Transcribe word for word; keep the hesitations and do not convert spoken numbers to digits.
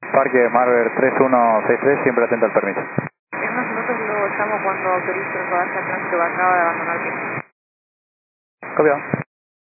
Parque Marver tres uno seis tres, siempre atento al permiso. En unos minutos lo llamo cuando autorice el rodaje al tránsito que acaba de abandonar el pie. Copiado.